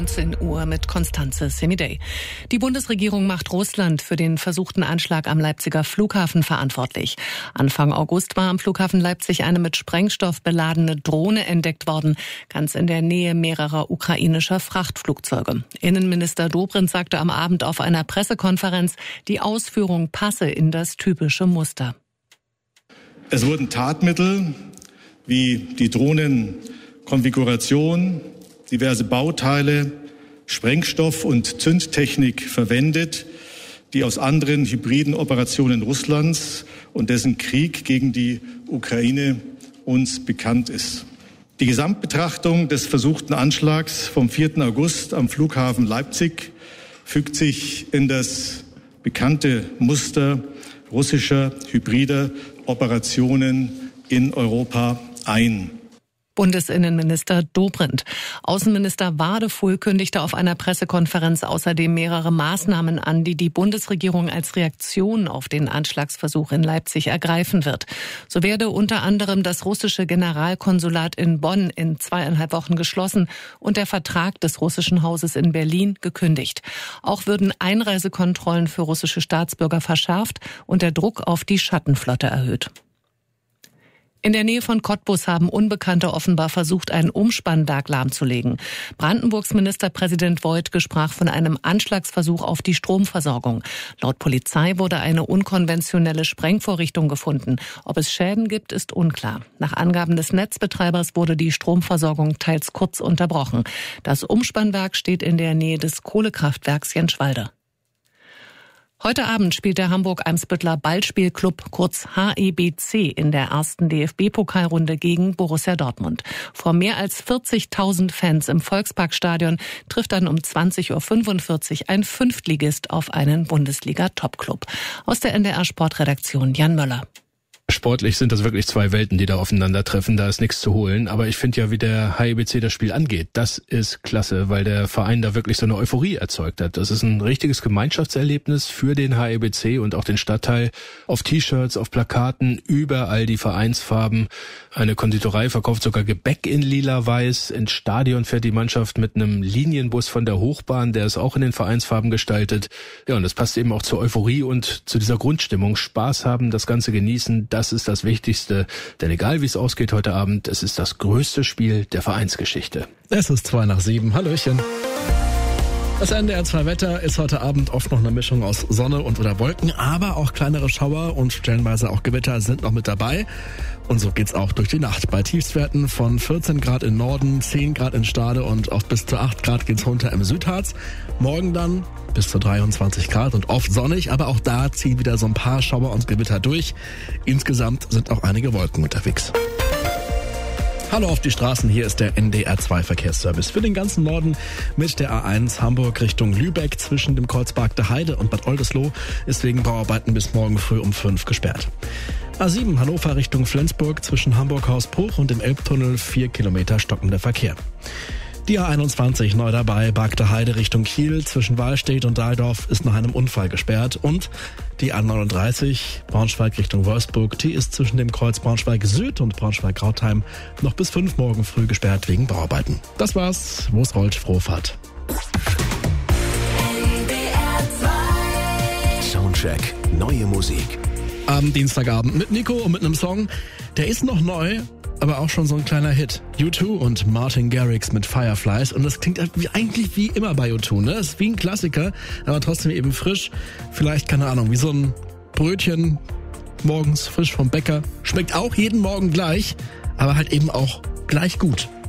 19 Uhr mit Constanze Semidey. Die Bundesregierung macht Russland für den versuchten Anschlag am Leipziger Flughafen verantwortlich. Anfang August war am Flughafen Leipzig eine mit Sprengstoff beladene Drohne entdeckt worden, ganz in der Nähe mehrerer ukrainischer Frachtflugzeuge. Innenminister Dobrindt sagte am Abend auf einer Pressekonferenz, die Ausführung passe in das typische Muster. Es wurden Tatmittel wie die Drohnenkonfiguration, diverse Bauteile, Sprengstoff und Zündtechnik verwendet, die aus anderen hybriden Operationen Russlands und dessen Krieg gegen die Ukraine uns bekannt ist. Die Gesamtbetrachtung des versuchten Anschlags vom 4. August am Flughafen Leipzig fügt sich in das bekannte Muster russischer hybrider Operationen in Europa ein. Bundesinnenminister Dobrindt. Außenminister Wadefuhl kündigte auf einer Pressekonferenz außerdem mehrere Maßnahmen an, die die Bundesregierung als Reaktion auf den Anschlagsversuch in Leipzig ergreifen wird. So werde unter anderem das russische Generalkonsulat in Bonn in 2,5 Wochen geschlossen und der Vertrag des russischen Hauses in Berlin gekündigt. Auch würden Einreisekontrollen für russische Staatsbürger verschärft und der Druck auf die Schattenflotte erhöht. In der Nähe von Cottbus haben Unbekannte offenbar versucht, ein Umspannwerk lahmzulegen. Brandenburgs Ministerpräsident Woidke sprach von einem Anschlagsversuch auf die Stromversorgung. Laut Polizei wurde eine unkonventionelle Sprengvorrichtung gefunden. Ob es Schäden gibt, ist unklar. Nach Angaben des Netzbetreibers wurde die Stromversorgung teils kurz unterbrochen. Das Umspannwerk steht in der Nähe des Kohlekraftwerks Jenschwalde. Heute Abend spielt der Hamburg-Eimsbütteler Ballspielclub, kurz HEBC, in der ersten DFB-Pokalrunde gegen Borussia Dortmund. Vor mehr als 40.000 Fans im Volksparkstadion trifft dann um 20.45 Uhr ein Fünftligist auf einen Bundesliga-Topclub. Aus der NDR-Sportredaktion Jan Möller. Sportlich sind das wirklich zwei Welten, die da aufeinandertreffen. Da ist nichts zu holen. Aber ich finde ja, wie der HEBC das Spiel angeht, das ist klasse, weil der Verein da wirklich so eine Euphorie erzeugt hat. Das ist ein richtiges Gemeinschaftserlebnis für den HEBC und auch den Stadtteil. Auf T-Shirts, auf Plakaten, überall die Vereinsfarben. Eine Konditorei verkauft sogar Gebäck in lila-weiß. Ins Stadion fährt die Mannschaft mit einem Linienbus von der Hochbahn, der ist auch in den Vereinsfarben gestaltet. Ja, und das passt eben auch zur Euphorie und zu dieser Grundstimmung. Spaß haben, das Ganze genießen, das ist das Wichtigste. Denn egal wie es ausgeht heute Abend, es ist das größte Spiel der Vereinsgeschichte. Es ist 6:02. Hallöchen. Das NDR 2 Wetter ist heute Abend oft noch eine Mischung aus Sonne und oder Wolken, aber auch kleinere Schauer und stellenweise auch Gewitter sind noch mit dabei. Und so geht's auch durch die Nacht. Bei Tiefstwerten von 14 Grad im Norden, 10 Grad in Stade und auf bis zu 8 Grad geht's runter im Südharz. Morgen dann bis zu 23 Grad und oft sonnig, aber auch da ziehen wieder so ein paar Schauer und Gewitter durch. Insgesamt sind auch einige Wolken unterwegs. Hallo auf die Straßen, hier ist der NDR 2 Verkehrsservice für den ganzen Norden mit der A1 Hamburg Richtung Lübeck zwischen dem Kreuz Bargte Heide und Bad Oldesloe ist wegen Bauarbeiten bis morgen früh um 5 gesperrt. A7 Hannover Richtung Flensburg zwischen Hamburg-Hausbruch und dem Elbtunnel 4 Kilometer stockender Verkehr. Die A21 neu dabei, Bargte Heide Richtung Kiel zwischen Wahlstedt und Dahldorf ist nach einem Unfall gesperrt und die A39 Braunschweig Richtung Wolfsburg, die ist zwischen dem Kreuz Braunschweig Süd und Braunschweig Krautheim noch bis 5 morgen früh gesperrt wegen Bauarbeiten. Das war's, wo es rollt, frohe Fahrt. Soundcheck, neue Musik. Am Dienstagabend mit Nico und mit einem Song, der ist noch neu, aber auch schon so ein kleiner Hit. U2 und Martin Garrix mit Fireflies. Und das klingt eigentlich wie immer bei U2, ne? Ist wie ein Klassiker, aber trotzdem eben frisch. Vielleicht, keine Ahnung, wie so ein Brötchen morgens frisch vom Bäcker. Schmeckt auch jeden Morgen gleich, aber halt eben auch gleich gut.